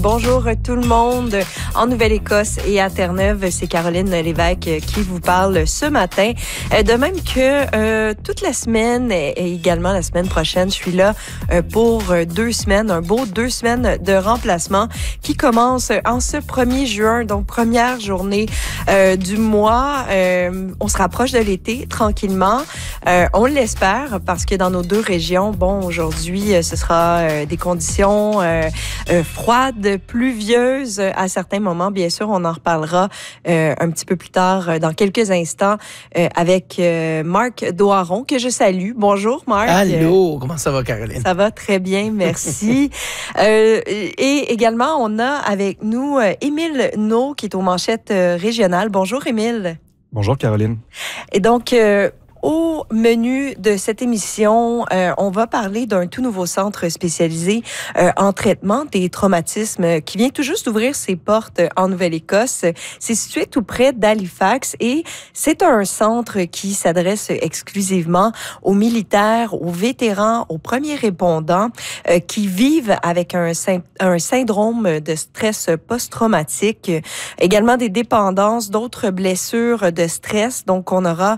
Bonjour tout le monde. En Nouvelle-Écosse et à Terre-Neuve, c'est Caroline Lévesque qui vous parle ce matin. De même que toute la semaine et également la semaine prochaine, je suis là pour 2 semaines, un beau 2 semaines de remplacement qui commence en ce 1er juin, donc première journée du mois. On se rapproche de l'été tranquillement. On l'espère parce que dans nos 2 régions, aujourd'hui, ce sera des conditions froides, pluvieuse à certains moments. Bien sûr, on en reparlera un petit peu plus tard, dans quelques instants, avec Marc Doiron, que je salue. Bonjour, Marc. Allô, comment ça va, Caroline? Ça va très bien, merci. Et également, on a avec nous Émile Naud, qui est aux manchettes régionales. Bonjour, Émile. Bonjour, Caroline. Et donc, au menu de cette émission, on va parler d'un tout nouveau centre spécialisé en traitement des traumatismes qui vient tout juste d'ouvrir ses portes en Nouvelle-Écosse. C'est situé tout près d'Halifax et c'est un centre qui s'adresse exclusivement aux militaires, aux vétérans, aux premiers répondants qui vivent avec un syndrome de stress post-traumatique, également des dépendances, d'autres blessures de stress. Donc, on aura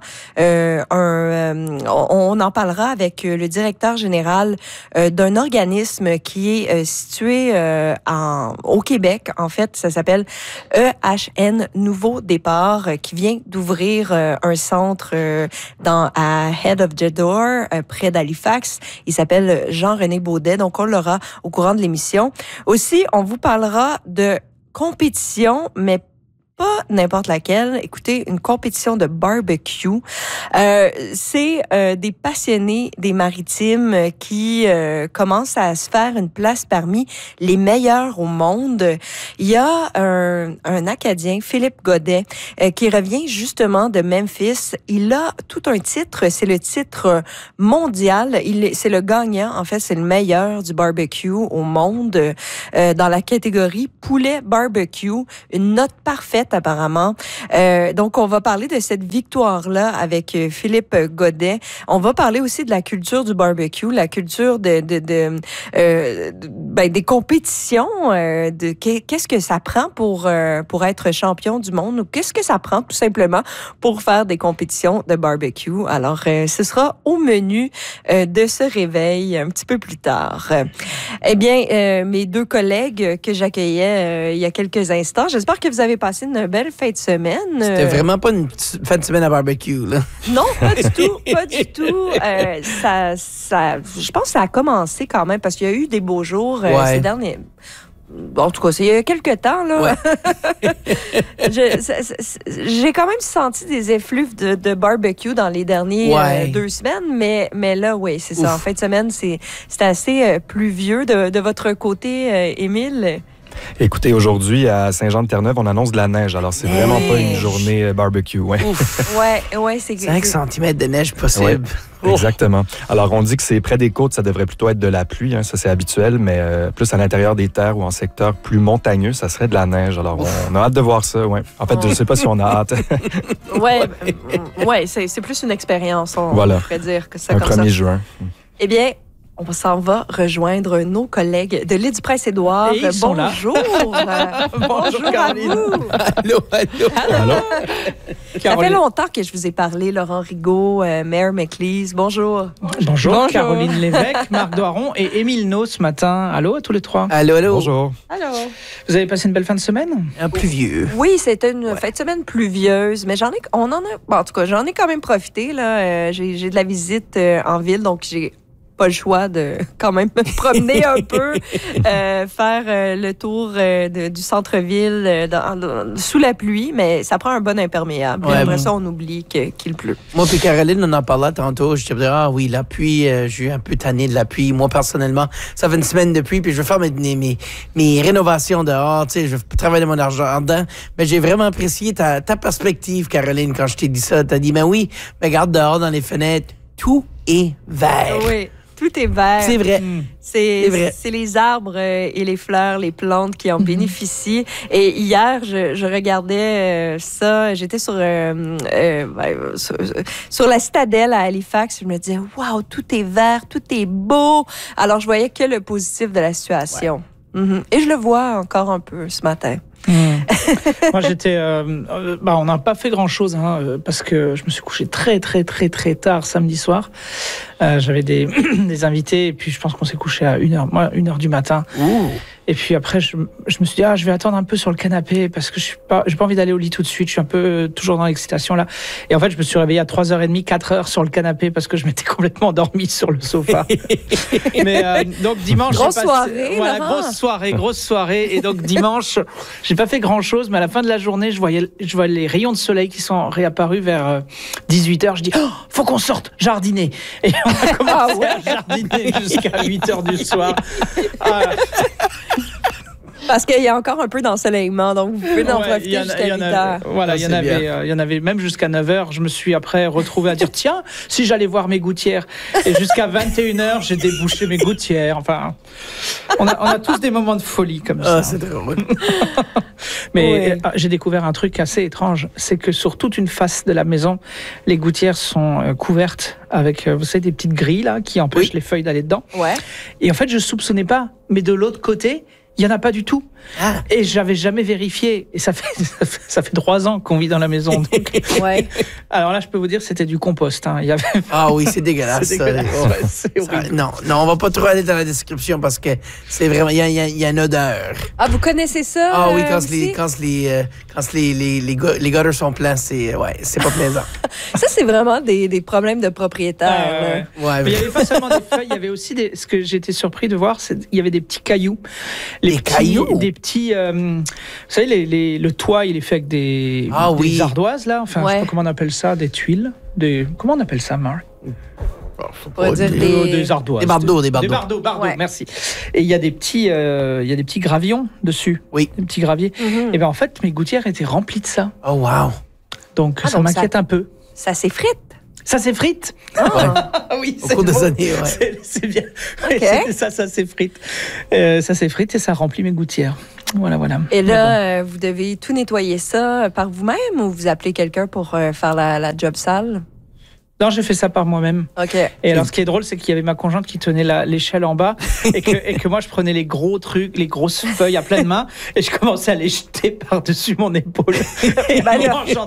on en parlera avec le directeur général d'un organisme qui est situé au Québec. En fait, ça s'appelle EHN Nouveau Départ, qui vient d'ouvrir un centre à Head of the Door, près d'Halifax. Il s'appelle Jean-René Baudet. Donc, on l'aura au courant de l'émission. Aussi, on vous parlera de compétition, mais pas n'importe laquelle. Écoutez, une compétition de barbecue. C'est des passionnés des maritimes qui commencent à se faire une place parmi les meilleurs au monde. Il y a un Acadien, Philippe Godet, qui revient justement de Memphis. Il a tout un titre, c'est le titre mondial. C'est le gagnant, en fait, c'est le meilleur du barbecue au monde dans la catégorie poulet barbecue. Une note parfaite apparemment. Donc, on va parler de cette victoire-là avec Philippe Godet. On va parler aussi de la culture du barbecue, la culture des compétitions, qu'est-ce que ça prend pour être champion du monde ou qu'est-ce que ça prend tout simplement pour faire des compétitions de barbecue. Alors, ce sera au menu de ce réveil un petit peu plus tard. Eh bien, mes 2 collègues que j'accueillais il y a quelques instants, j'espère que vous avez passé une belle fin de semaine. C'était vraiment pas une fin de semaine à barbecue, là. Non, pas du tout, pas du tout. Je pense que ça a commencé quand même parce qu'il y a eu des beaux jours ces derniers... En tout cas, c'est il y a quelques temps, là. Ouais. J'ai quand même senti des effluves de barbecue dans les dernières 2 semaines, mais là, oui, c'est ça. En fin de semaine, c'est assez pluvieux. De votre côté, Émile? Écoutez, aujourd'hui, à Saint-Jean-de-Terre-Neuve, on annonce de la neige. Alors, c'est vraiment pas une journée barbecue. Ouais. Ouais, c'est 5 cm de neige possible. Ouais, exactement. Alors, on dit que c'est près des côtes, ça devrait plutôt être de la pluie. Ça, c'est habituel. Mais plus à l'intérieur des terres ou en secteur plus montagneux, ça serait de la neige. Alors, on a hâte de voir ça. Ouais. En fait, je sais pas si on a hâte. Ouais, c'est plus une expérience, on pourrait dire que ça un comme ça. 1er juin. Eh bien, on s'en va rejoindre nos collègues de l'île du Prince-Édouard. Bonjour. Bonjour à vous. Allô. Ça fait longtemps que je vous ai parlé, Laurent Rigaud, Mayor McLeese. Bonjour. Bonjour. Caroline Lévesque, Marc Doiron et Émile Naud ce matin. Allô à tous les 3. Allô. Bonjour. Allô. Vous avez passé une belle fin de semaine? Un pluvieux. Oui, c'était une fin de semaine pluvieuse, mais j'en ai quand même profité. Là. J'ai de la visite en ville, donc j'ai pas le choix de quand même me promener un peu, faire le tour du centre-ville sous la pluie, mais ça prend un bon imperméable. Ouais, après ça, on oublie qu'il pleut. Moi puis Caroline, on en parlait tantôt. Je te disais, la pluie, je suis un peu tanné de la pluie. Moi, personnellement, ça fait une semaine de pluie, puis je veux faire mes rénovations dehors, tu sais, je veux travailler mon argent dedans. Mais j'ai vraiment apprécié ta perspective, Caroline, quand je t'ai dit ça. T'as dit, mais oui, mais regarde dehors dans les fenêtres, tout est vert. Oui. Tout est vert. C'est vrai. C'est vrai. C'est les arbres et les fleurs, les plantes qui en bénéficient. Et hier, je regardais ça. J'étais sur la citadelle à Halifax. Je me disais, waouh, tout est vert, tout est beau. Alors, je voyais que le positif de la situation. Et je le vois encore un peu ce matin. Moi, j'étais. On n'a pas fait grand-chose parce que je me suis couché très, très, très, très tard samedi soir. J'avais des invités et puis je pense qu'on s'est couché à 1h du matin. Ouh. Et puis après, je me suis dit, je vais attendre un peu sur le canapé parce que j'ai pas envie d'aller au lit tout de suite. Je suis un peu toujours dans l'excitation là. Et en fait, je me suis réveillé à 3h30, 4h sur le canapé parce que je m'étais complètement endormi sur le sofa. Mais donc dimanche, grosse soirée. Voilà, grosse soirée. Et donc dimanche, j'ai pas fait grand chose, mais à la fin de la journée, je vois les rayons de soleil qui sont réapparus vers 18h. Je dis, faut qu'on sorte jardiner. Et on a commencé à jardiner jusqu'à 8h du soir. Parce qu'il y a encore un peu d'ensoleillement, donc vous pouvez en profiter jusqu'à 8h. Voilà, il y en avait même jusqu'à 9h. Je me suis après retrouvé à dire, tiens, si j'allais voir mes gouttières. Et jusqu'à 21h, j'ai débouché mes gouttières. Enfin, on a tous des moments de folie comme ça. C'est drôle. Mais j'ai découvert un truc assez étrange, c'est que sur toute une face de la maison, les gouttières sont couvertes avec, vous savez, des petites grilles là, qui empêchent les feuilles d'aller dedans. Ouais. Et en fait, je soupçonnais pas, mais de l'autre côté, il n'y en a pas du tout. Et j'avais jamais vérifié. Et ça fait 3 ans qu'on vit dans la maison. Donc... Alors là, je peux vous dire, c'était du compost. Il y avait... Ah oui, c'est dégueulasse. C'est dégueulasse. C'est horrible. Non, on va pas trop aller dans la description parce que c'est vraiment, il y a une odeur. Ah, vous connaissez ça? Ah oui, quand les gutters sont pleins, c'est pas plaisant. Ça, c'est vraiment des problèmes de propriétaires. Mais il n'y avait pas seulement des feuilles, il y avait aussi ce que j'étais surpris de voir, il y avait des petits cailloux. Des petits, vous savez, le toit, il est fait avec des ardoises, là. Enfin, je sais pas comment on appelle ça, des tuiles. Comment on appelle ça, Marc? Des ardoises. Des bardeaux. Des bardeaux, merci. Et il y a des petits gravillons dessus. Oui. Des petits graviers. Et bien, en fait, mes gouttières étaient remplies de ça. Oh, wow. Donc, ça m'inquiète un peu. Ça s'effrite? Ça s'effrite. Oui, au cours des années, c'est bien. Okay. Ça s'effrite. Ça s'effrite et ça remplit mes gouttières. Voilà. Et là, vous devez tout nettoyer ça par vous-même ou vous appelez quelqu'un pour faire la job sale? Non, j'ai fait ça par moi-même. OK. Et alors, ce qui est drôle, c'est qu'il y avait ma conjointe qui tenait l'échelle en bas et que moi, je prenais les gros trucs, les grosses feuilles à pleines mains et je commençais à les jeter par-dessus mon épaule. Et